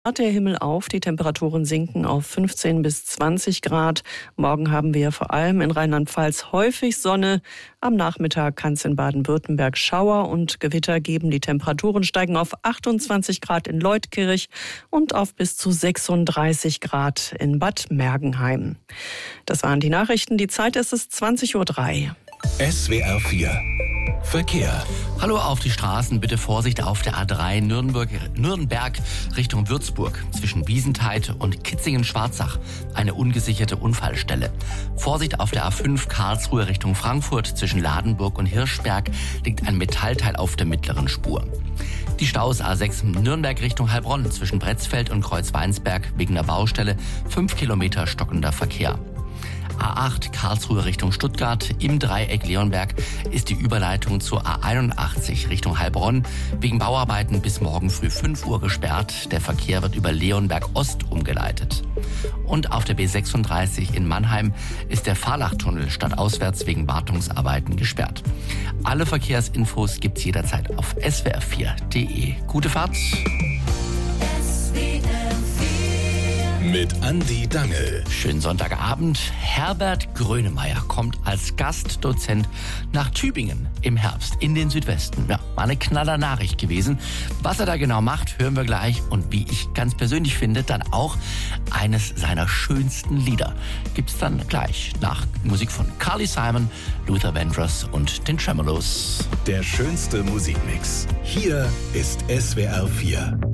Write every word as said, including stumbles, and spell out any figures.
Der Himmel auf, die Temperaturen sinken auf fünfzehn bis zwanzig Grad. Morgen haben wir vor allem in Rheinland-Pfalz häufig Sonne. Am Nachmittag kann es in Baden-Württemberg Schauer und Gewitter geben. Die Temperaturen steigen auf achtundzwanzig Grad in Leutkirch und auf bis zu sechsunddreißig Grad in Bad Mergenheim. Das waren die Nachrichten. Die Zeit ist es zwanzig Uhr drei. S W R vier Verkehr. Hallo auf die Straßen, bitte Vorsicht auf der A drei Nürnberg, Nürnberg Richtung Würzburg zwischen Wiesentheid und Kitzingen-Schwarzach, eine ungesicherte Unfallstelle. Vorsicht auf der A fünf Karlsruhe Richtung Frankfurt zwischen Ladenburg und Hirschberg liegt ein Metallteil auf der mittleren Spur. Die Staus A sechs Nürnberg Richtung Heilbronn zwischen Bretzfeld und Kreuzweinsberg wegen der Baustelle fünf Kilometer stockender Verkehr. A acht Karlsruhe Richtung Stuttgart im Dreieck Leonberg ist die Überleitung zur A einundachtzig Richtung Heilbronn wegen Bauarbeiten bis morgen früh fünf Uhr gesperrt. Der Verkehr wird über Leonberg Ost umgeleitet. Und auf der B sechsunddreißig in Mannheim ist der Fahrlachtunnel stadtauswärts wegen Wartungsarbeiten gesperrt. Alle Verkehrsinfos gibt's jederzeit auf S W R vier punkt de. Gute Fahrt! Mit Andi Dangel. Schönen Sonntagabend. Herbert Grönemeyer kommt als Gastdozent nach Tübingen im Herbst in den Südwesten. Ja, war eine knaller Nachricht gewesen. Was er da genau macht, hören wir gleich. Und wie ich ganz persönlich finde, dann auch eines seiner schönsten Lieder. Gibt's dann gleich nach Musik von Carly Simon, Luther Vandross und den Tremolos. Der schönste Musikmix. Hier ist S W R vier.